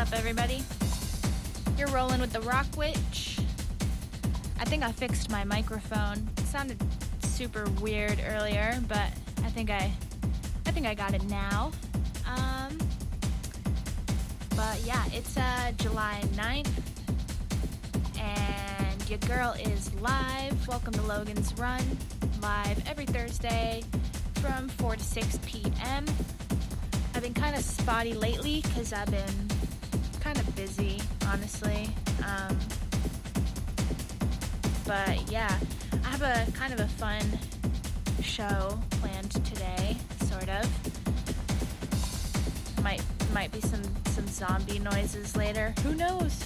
up, everybody? You're rolling with the Rock Witch. I think I fixed my microphone. It sounded super weird earlier, but I think I got it now. But yeah, it's July 9th, and your girl is live. Welcome to Logan's Run, live every Thursday from 4 to 6 p.m. I've been kind of spotty lately because I've been kind of busy, honestly. But yeah, I have a kind of a fun show planned today, sort of. Might be some zombie noises later. Who knows?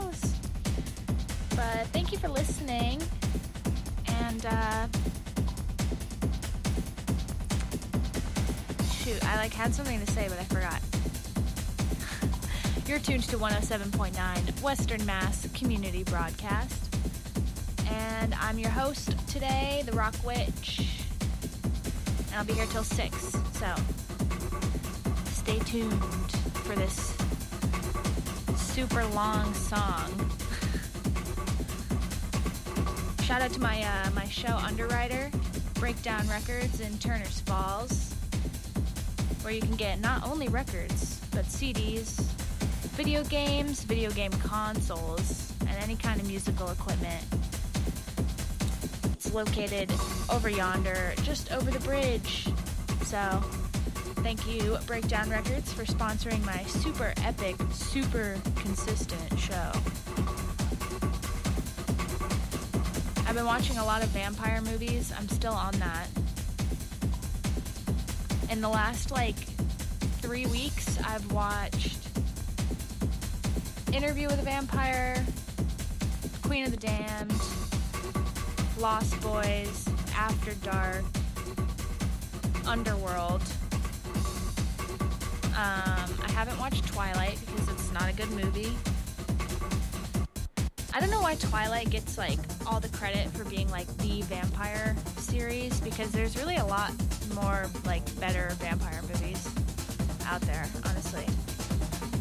But thank you for listening. And shoot, I had something to say, but I forgot. You're tuned to 107.9 Western Mass Community Broadcast. And I'm your host today, the Rock Witch. And I'll be here till 6, so stay tuned for this super long song. Shout out to my show Underwriter, Breakdown Records in Turners Falls, where you can get not only records, but CDs, video games, video game consoles, and any kind of musical equipment. It's located over yonder, just over the bridge. So, thank you, Breakdown Records, for sponsoring my super epic, super consistent show. I've been watching a lot of vampire movies. I'm still on that. In the last, 3 weeks, I've watched Interview with a Vampire, Queen of the Damned, Lost Boys, After Dark, Underworld. I haven't watched Twilight because it's not a good movie. I don't know why Twilight gets all the credit for being the vampire series, because there's really a lot more better vampire movies out there, honestly.